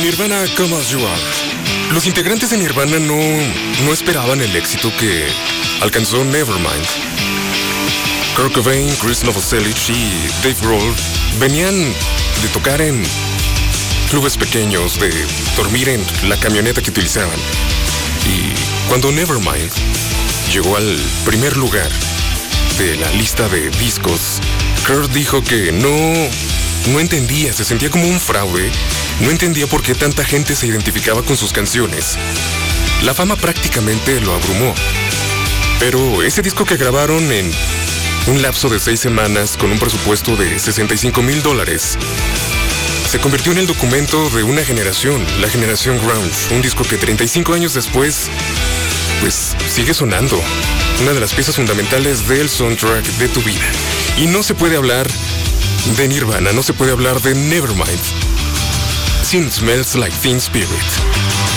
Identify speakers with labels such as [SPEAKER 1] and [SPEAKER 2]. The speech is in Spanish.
[SPEAKER 1] Nirvana, Come As You Are. Los integrantes de Nirvana no esperaban el éxito que alcanzó Nevermind. Kurt Cobain, Chris Novoselic y Dave Grohl venían de tocar en clubes pequeños, de dormir en la camioneta que utilizaban. Y cuando Nevermind llegó al primer lugar de la lista de discos, Kurt dijo que no entendía, se sentía como un fraude, no entendía por qué tanta gente se identificaba con sus canciones. La fama prácticamente lo abrumó. Pero ese disco que grabaron en un lapso de 6 semanas con un presupuesto de $65,000 se convirtió en el documento de una generación, la generación grunge, un disco que 35 años después, pues sigue sonando, una de las piezas fundamentales del soundtrack de tu vida. Y no se puede hablar de Nirvana, no se puede hablar de Nevermind sin Smells Like Teen Spirit.